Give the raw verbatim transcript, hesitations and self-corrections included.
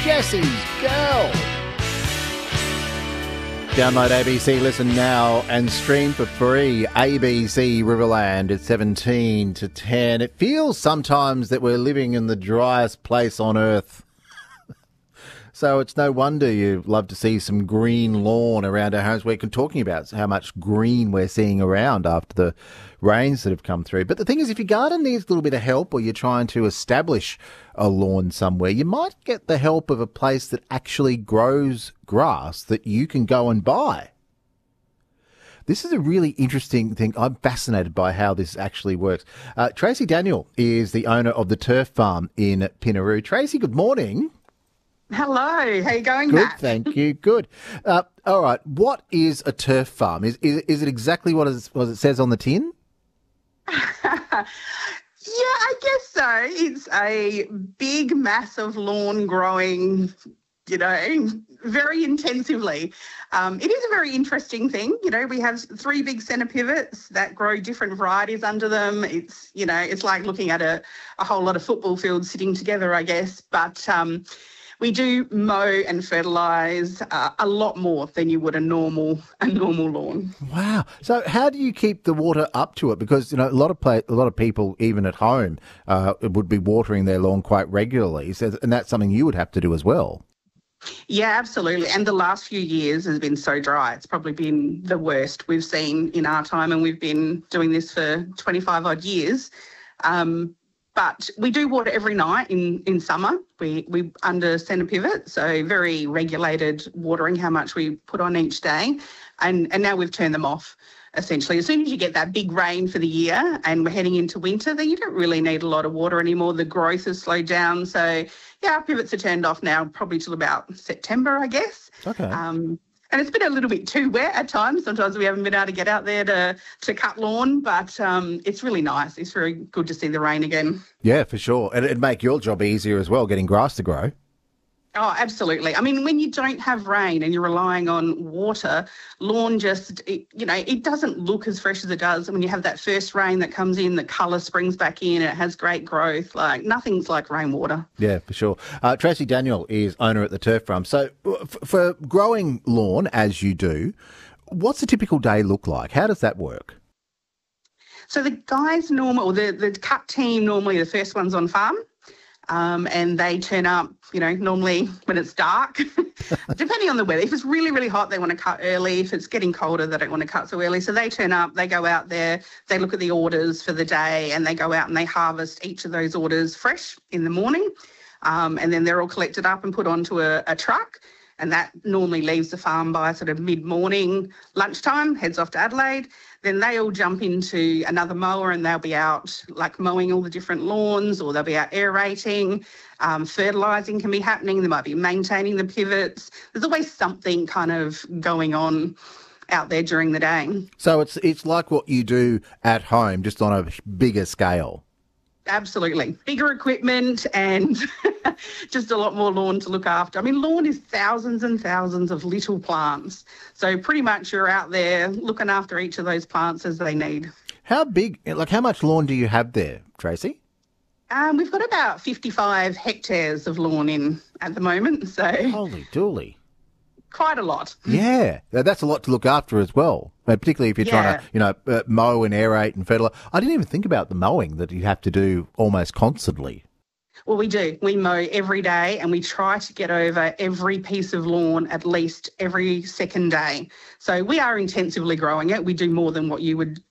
Jesse's Girl. Download A B C Listen now and stream for free. A B C Riverland at seventeen to ten. It feels sometimes that we're living in the driest place on earth. So it's no wonder you love to see some green lawn around our homes. We're talking about how much green we're seeing around after the rains that have come through. But the thing is, if your garden needs a little bit of help or you're trying to establish a lawn somewhere, you might get the help of a place that actually grows grass that you can go and buy. This is a really interesting thing. I'm fascinated by how this actually works. Uh, Tracy Daniel is the owner of the Turf Farm in Pinnaroo. Tracy, good morning. Hello, how you going, Good, Matt? thank you. Good. Uh, all right. What is a turf farm? Is is, is it exactly what, is, what it says on the tin? Yeah, I guess so. It's a big, massive lawn growing, you know, very intensively. Um, it is a very interesting thing. You know, we have three big centre pivots that grow different varieties under them. It's, you know, it's like looking at a, a whole lot of football fields sitting together, I guess. But um, we do mow and fertilise uh, a lot more than you would a normal a normal lawn. Wow. So how do you keep the water up to it? Because, you know, a lot of play, a lot of people, even at home, uh, would be watering their lawn quite regularly. So, and that's something you would have to do as well. Yeah, absolutely. And the last few years has been so dry. It's probably been the worst we've seen in our time, and we've been doing this for twenty-five odd years. Um, But we do water every night in, in summer. We we under centre pivot, so very regulated watering how much we put on each day. And, and now we've turned them off, essentially. As soon as you get that big rain for the year and we're heading into winter, then you don't really need a lot of water anymore. The growth has slowed down. So, yeah, our pivots are turned off now probably till about September, I guess. Okay. Um, And it's been a little bit too wet at times. Sometimes we haven't been able to get out there to, to cut lawn, but um, it's really nice. It's very good to see the rain again. Yeah, for sure. And it'd make your job easier as well, getting grass to grow. Oh, absolutely. I mean, when you don't have rain and you're relying on water, lawn just, it, you know, it doesn't look as fresh as it does. When you have that first rain that comes in, the colour springs back in, it has great growth. Like, nothing's like rainwater. Yeah, for sure. Uh, Tracy Daniel is owner at the Turf Farm. So f- for growing lawn, as you do, what's a typical day look like? How does that work? So the guys normal, or the, the cut team normally, the first one's on farm. Um, and they turn up, you know, normally when it's dark, depending on the weather. If it's really, really hot, they want to cut early. If it's getting colder, they don't want to cut so early. So they turn up, they go out there, they look at the orders for the day, and they go out and they harvest each of those orders fresh in the morning. Um, and then they're all collected up and put onto a, a truck. And that normally leaves the farm by sort of mid-morning, lunchtime, heads off to Adelaide. Then they all jump into another mower and they'll be out like mowing all the different lawns, or they'll be out aerating, um, fertilising can be happening. They might be maintaining the pivots. There's always something kind of going on out there during the day. So it's it's like what you do at home, just on a bigger scale. Absolutely. Bigger equipment and just a lot more lawn to look after. I mean, lawn is thousands and thousands of little plants. So pretty much you're out there looking after each of those plants as they need. How big, like how much lawn do you have there, Tracy? Um, we've got about fifty-five hectares of lawn in at the moment. So Holy dooly. quite a lot. Yeah, that's a lot to look after as well, uh, particularly if you're Yeah. trying to, you know, uh, mow and aerate and fertilise. I didn't even think about the mowing that you have to do almost constantly. Well, we do. We mow every day, and we try to get over every piece of lawn at least every second day. So we are intensively growing it. We do more than what you would